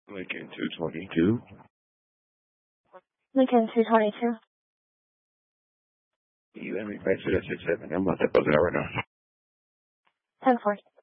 Lincoln 222. Lincoln 222. You have me back to that 67. I'm about to buzz it out right now. 10-4.